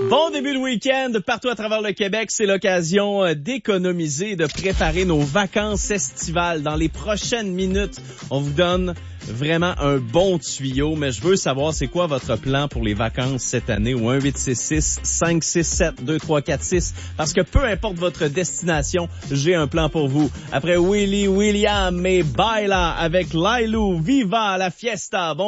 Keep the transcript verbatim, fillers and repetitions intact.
Bon début de week-end partout à travers le Québec. C'est l'occasion d'économiser, de préparer nos vacances estivales. Dans les prochaines minutes, on vous donne vraiment un bon tuyau, mais je veux savoir c'est quoi votre plan pour les vacances cette année au un huit six six, cinq six sept, deux trois quatre six parce que peu importe votre destination, j'ai un plan pour vous. Après Willy William et Baila avec Lailou, Viva la Fiesta. Bon